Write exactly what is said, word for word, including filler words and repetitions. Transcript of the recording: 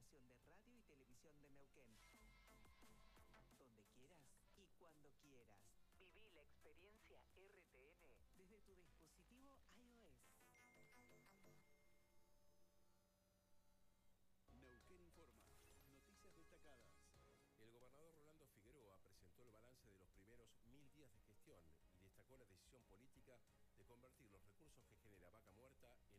programación de radio y televisión de Neuquén. Donde quieras y cuando quieras. Viví la experiencia R T N desde tu dispositivo iOS. Neuquén Informa. Noticias destacadas. El gobernador Rolando Figueroa presentó el balance de los primeros mil días de gestión y destacó la decisión política de convertir los recursos que genera Vaca Muerta